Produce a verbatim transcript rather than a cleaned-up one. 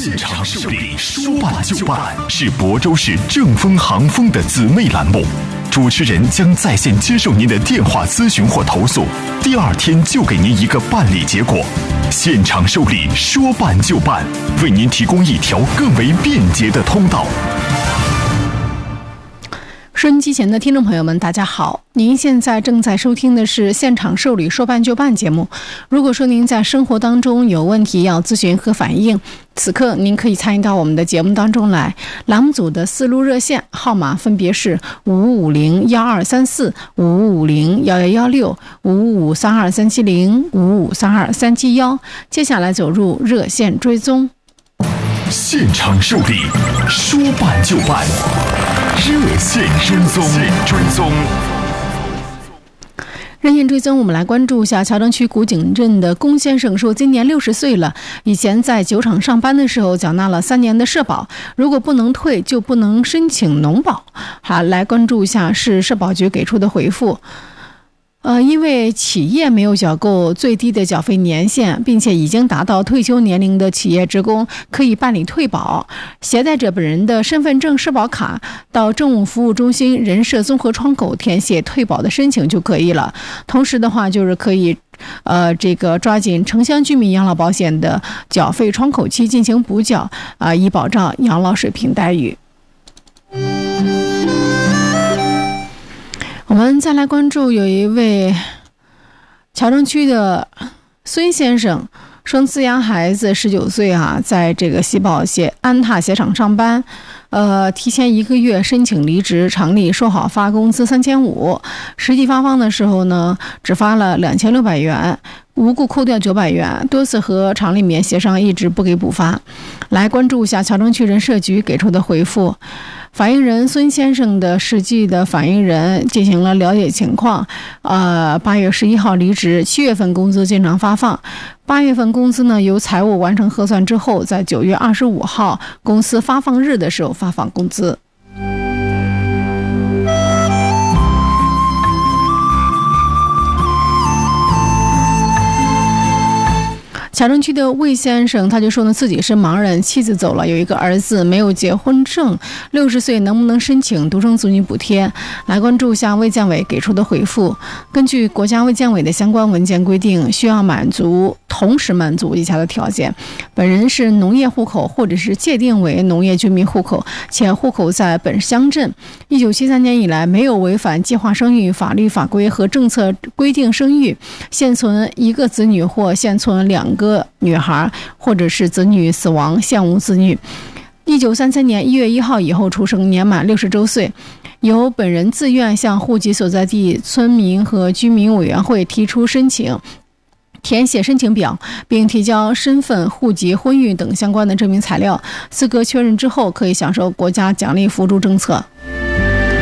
现场受理，说办就办，是亳州市正丰航丰的姊妹栏目。主持人将在线接受您的电话咨询或投诉，第二天就给您一个办理结果。现场受理，说办就办，为您提供一条更为便捷的通道。 收音机前的听众朋友们，大家好！您现在正在收听的是现场受理说办就办节目。如果说您在生活当中有问题要咨询和反映，此刻您可以参与到我们的节目当中来。栏目组的四路热线号码分别是五五零幺二三四、五五零幺幺幺六、五五三二三七零、五五三二三七幺。接下来走入热线追踪。 现场受理，说办就办，热线追踪。追踪。 热线追踪，我们来关注一下乔城区古井镇的龚先生说，今年六十岁了，以前在酒厂上班的时候缴纳了三年的社保，如果不能退就不能申请农保。好，来关注一下市社保局给出的回复。呃，因为企业没有缴够最低的缴费年限，并且已经达到退休年龄的企业职工可以办理退保，携带着本人的身份证、社保卡到政务服务中心人社综合窗口填写退保的申请就可以了。同时的话，就是可以呃，这个抓紧城乡居民养老保险的缴费窗口期进行补缴啊、呃，以保障养老水平待遇。我们再来关注有一位乔城区的孙先生，生自养孩子十九岁啊，在这个喜宝鞋安踏鞋厂上班，呃，提前一个月申请离职，厂里说好发工资三千五，实际发放的时候呢，只发了两千六百元，无故扣掉九百元，多次和厂里面协商，一直不给补发。来关注一下乔城区人社局给出的回复。反映人孙先生的实际的反映人进行了了解情况，呃，八月十一号离职，七月份工资经常发放，八月份工资呢由财务完成核算之后，在九月二十五号公司发放日的时候发放工资。乔城区的魏先生他就说呢，自己是盲人，妻子走了，有一个儿子没有结婚证，六十岁能不能申请独生子女补贴？来关注一下卫健委给出的回复。根据国家卫健委的相关文件规定，需要满足同时满足以下的条件：本人是农业户口或者是界定为农业居民户口，且户口在本乡镇，一九七三年以来没有违反计划生育法律法规和政策规定生育，现存一个子女或现存两个个女孩，或者是子女死亡现无子女，一九三三年一月一号以后出生，年满六十周岁，由本人自愿向户籍所在地村民和居民委员会提出申请，填写申请表，并提交身份、户籍、婚育等相关的证明材料，资格确认之后，可以享受国家奖励扶助政策。